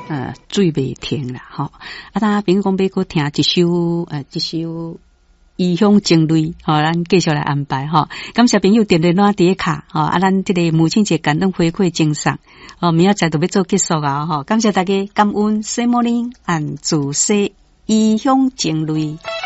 水未停啦，吼！啊，大家朋友讲要搁听一首异乡情泪，咱继续来安排吼。感谢朋友点点拉伫卡，咱这个母亲节感恩回馈赠送，明仔载就要做结束啊，感谢大家，感恩 Good morning， 祝世异乡情泪。